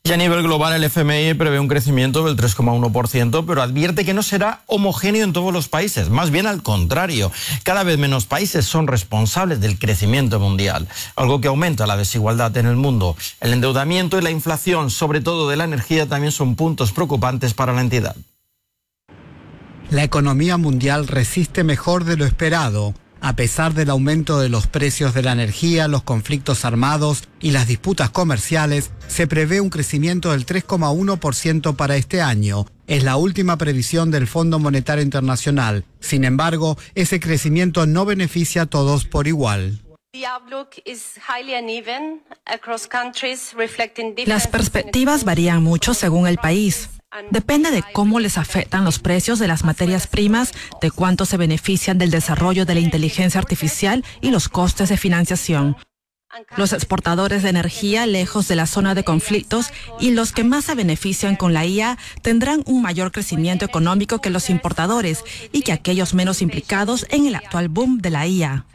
Y a nivel global el FMI prevé un crecimiento del 3,1%, pero advierte que no será homogéneo en todos los países, más bien al contrario. Cada vez menos países son responsables del crecimiento mundial, algo que aumenta la desigualdad en el mundo. El endeudamiento y la inflación, sobre todo de la energía, también son puntos preocupantes para la entidad. La economía mundial resiste mejor de lo esperado. A pesar del aumento de los precios de la energía, los conflictos armados y las disputas comerciales, se prevé un crecimiento del 3,1% para este año. Es la última previsión del Fondo Monetario Internacional. Sin embargo, ese crecimiento no beneficia a todos por igual. Las perspectivas varían mucho según el país. Depende de cómo les afectan los precios de las materias primas, de cuánto se benefician del desarrollo de la inteligencia artificial y los costes de financiación. Los exportadores de energía lejos de la zona de conflictos y los que más se benefician con la IA tendrán un mayor crecimiento económico que los importadores y que aquellos menos implicados en el actual boom de la IA.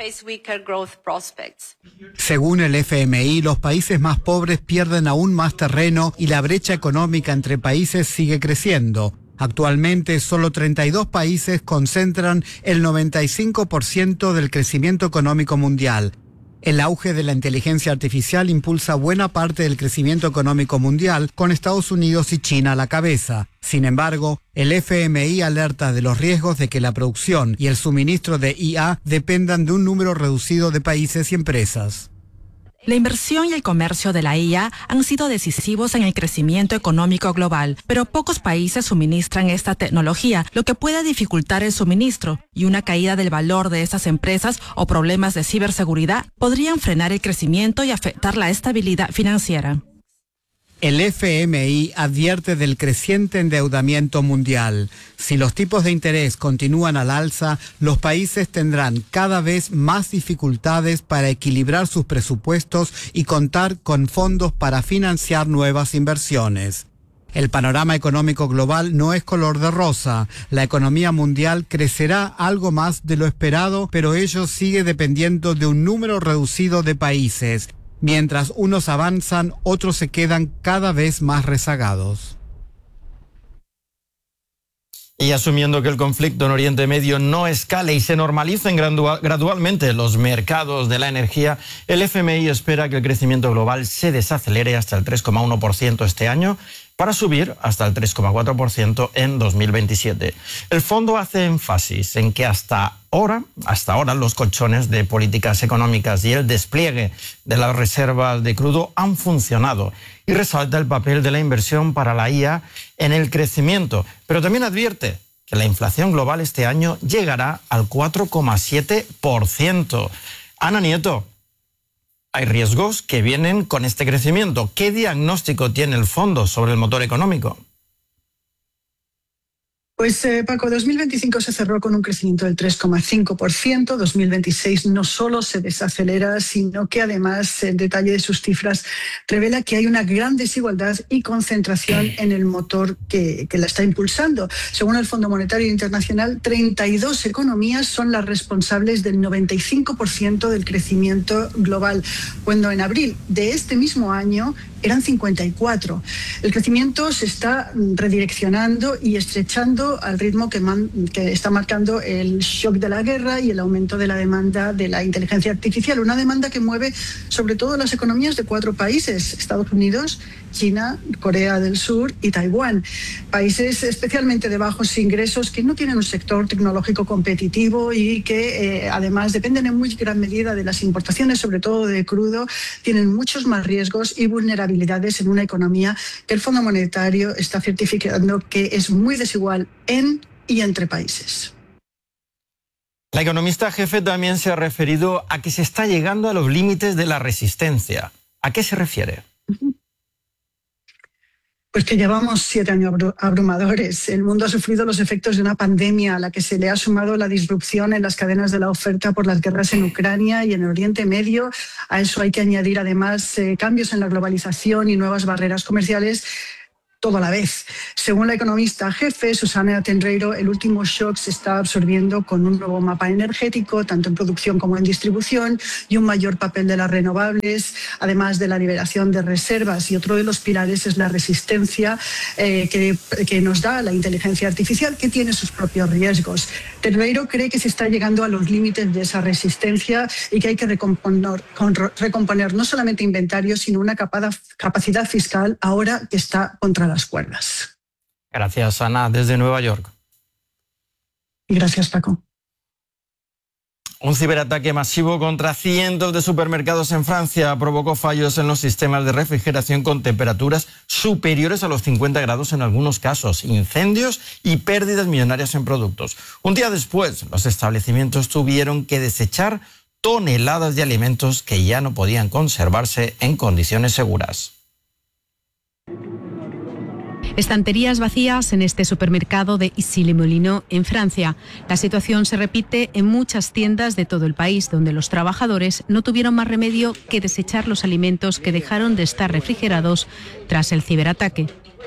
Según el FMI, los países más pobres pierden aún más terreno y la brecha económica entre países sigue creciendo. Actualmente, solo 32 países concentran el 95% del crecimiento económico mundial. El auge de la inteligencia artificial impulsa buena parte del crecimiento económico mundial, con Estados Unidos y China a la cabeza. Sin embargo, el FMI alerta de los riesgos de que la producción y el suministro de IA dependan de un número reducido de países y empresas. La inversión y el comercio de la IA han sido decisivos en el crecimiento económico global, pero pocos países suministran esta tecnología, lo que puede dificultar el suministro, y una caída del valor de estas empresas o problemas de ciberseguridad podrían frenar el crecimiento y afectar la estabilidad financiera. El FMI advierte del creciente endeudamiento mundial. Si los tipos de interés continúan al alza, los países tendrán cada vez más dificultades para equilibrar sus presupuestos y contar con fondos para financiar nuevas inversiones. El panorama económico global no es color de rosa. La economía mundial crecerá algo más de lo esperado, pero ello sigue dependiendo de un número reducido de países. Mientras unos avanzan, otros se quedan cada vez más rezagados. Y asumiendo que el conflicto en Oriente Medio no escale y se normalicen gradualmente los mercados de la energía, el FMI espera que el crecimiento global se desacelere hasta el 3,1% este año, para subir hasta el 3,4% en 2027. El fondo hace énfasis en que hasta ahora los colchones de políticas económicas y el despliegue de las reservas de crudo han funcionado y resalta el papel de la inversión para la IA en el crecimiento, pero también advierte que la inflación global este año llegará al 4,7%. Ana Nieto, hay riesgos que vienen con este crecimiento. ¿Qué diagnóstico tiene el fondo sobre el motor económico? Pues Paco, 2025 se cerró con un crecimiento del 3,5%. 2026 no solo se desacelera, sino que además el detalle de sus cifras revela que hay una gran desigualdad y concentración en el motor que la está impulsando. Según el Fondo Monetario Internacional, 32 economías son las responsables del 95% del crecimiento global, cuando en abril de este mismo año eran 54. El crecimiento se está redireccionando y estrechando al ritmo que está marcando el shock de la guerra y el aumento de la demanda de la inteligencia artificial, una demanda que mueve sobre todo las economías de 4 países: Estados Unidos, China, Corea del Sur y Taiwán. Países especialmente de bajos ingresos que no tienen un sector tecnológico competitivo y que además dependen en muy gran medida de las importaciones, sobre todo de crudo, tienen muchos más riesgos y vulnerabilidades en una economía que el Fondo Monetario está certificando que es muy desigual en y entre países. La economista jefe también se ha referido a que se está llegando a los límites de la resistencia. ¿A qué se refiere? Pues que llevamos 7 años abrumadores. El mundo ha sufrido los efectos de una pandemia a la que se le ha sumado la disrupción en las cadenas de la oferta por las guerras en Ucrania y en el Oriente Medio. A eso hay que añadir además cambios en la globalización y nuevas barreras comerciales todo a la vez. Según la economista jefe, Susana Tenreiro, el último shock se está absorbiendo con un nuevo mapa energético, tanto en producción como en distribución, y un mayor papel de las renovables, además de la liberación de reservas. Y otro de los pilares es la resistencia que nos da la inteligencia artificial, que tiene sus propios riesgos. Tenreiro cree que se está llegando a los límites de esa resistencia y que hay que recomponer no solamente inventarios, sino una capacidad fiscal ahora que está contra las cuerdas. Gracias, Ana, desde Nueva York. Gracias, Paco. Un ciberataque masivo contra cientos de supermercados en Francia provocó fallos en los sistemas de refrigeración con temperaturas superiores a los 50 grados en algunos casos, incendios y pérdidas millonarias en productos. Un día después, los establecimientos tuvieron que desechar toneladas de alimentos que ya no podían conservarse en condiciones seguras. Estanterías vacías en este supermercado de Issy-les-Moulineaux, en Francia. La situación se repite en muchas tiendas de todo el país, donde los trabajadores no tuvieron más remedio que desechar los alimentos que dejaron de estar refrigerados tras el ciberataque.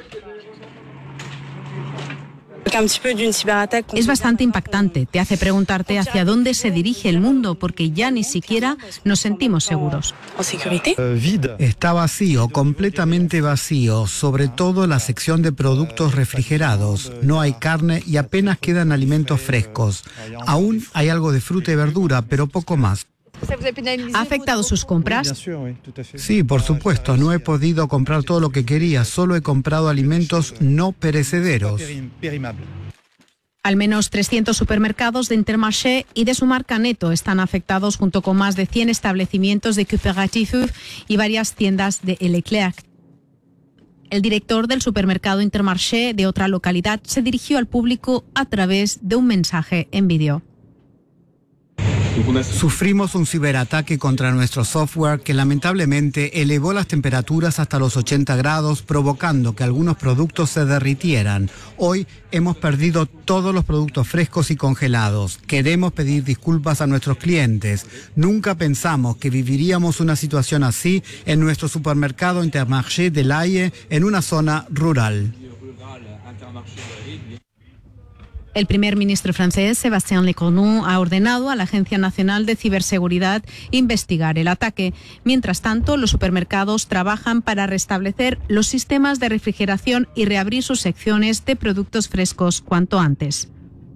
Es bastante impactante, te hace preguntarte hacia dónde se dirige el mundo, porque ya ni siquiera nos sentimos seguros. Está vacío, completamente vacío, sobre todo la sección de productos refrigerados. No hay carne y apenas quedan alimentos frescos. Aún hay algo de fruta y verdura, pero poco más. ¿Ha afectado sus compras? Sí, por supuesto. No he podido comprar todo lo que quería. Solo he comprado alimentos no perecederos. Al menos 300 supermercados de Intermarché y de su marca Netto están afectados, junto con más de 100 establecimientos de Coopérative y varias tiendas de Leclerc. El director del supermercado Intermarché de otra localidad se dirigió al público a través de un mensaje en vídeo. Sufrimos un ciberataque contra nuestro software que lamentablemente elevó las temperaturas hasta los 80 grados, provocando que algunos productos se derritieran. Hoy hemos perdido todos los productos frescos y congelados. Queremos pedir disculpas a nuestros clientes. Nunca pensamos que viviríamos una situación así en nuestro supermercado Intermarché de l'Haye, en una zona rural. El primer ministro francés, Sébastien Lecornu, ha ordenado a la Agencia Nacional de Ciberseguridad investigar el ataque. Mientras tanto, los supermercados trabajan para restablecer los sistemas de refrigeración y reabrir sus secciones de productos frescos cuanto antes.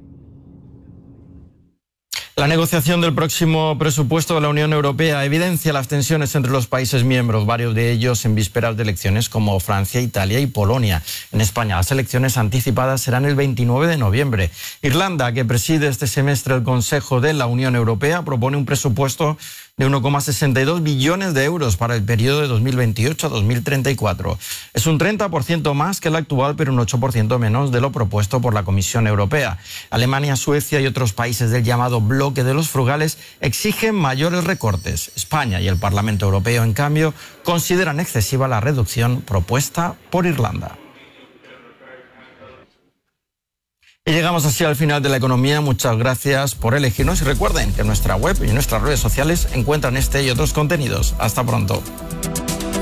La negociación del próximo presupuesto de la Unión Europea evidencia las tensiones entre los países miembros, varios de ellos en vísperas de elecciones como Francia, Italia y Polonia. En España, las elecciones anticipadas serán el 29 de noviembre. Irlanda, que preside este semestre el Consejo de la Unión Europea, propone un presupuesto de 1,62 billones de euros para el periodo de 2028 a 2034. Es un 30% más que el actual, pero un 8% menos de lo propuesto por la Comisión Europea. Alemania, Suecia y otros países del llamado bloque de los frugales exigen mayores recortes. España y el Parlamento Europeo, en cambio, consideran excesiva la reducción propuesta por Irlanda. Y llegamos así al final de la economía. Muchas gracias por elegirnos y recuerden que en nuestra web y en nuestras redes sociales encuentran este y otros contenidos. Hasta pronto.